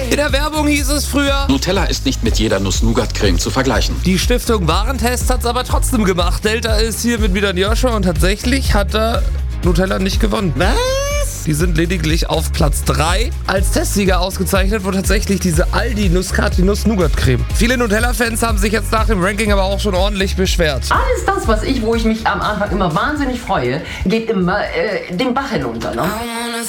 In der Werbung hieß es früher, Nutella ist nicht mit jeder Nuss-Nougat-Creme zu vergleichen. die Stiftung Warentest hat es aber trotzdem gemacht. Delta ist hier mit Milan Joshua und tatsächlich hat da Nutella nicht gewonnen. Was? Die sind lediglich auf Platz 3 als Testsieger ausgezeichnet, wo tatsächlich diese Aldi Nusscati Nuss-Nougat-Creme. Viele Nutella-Fans haben sich jetzt nach dem Ranking aber auch schon ordentlich beschwert. Alles das, wo ich mich am Anfang immer wahnsinnig freue, geht immer den Bach hinunter. Ne?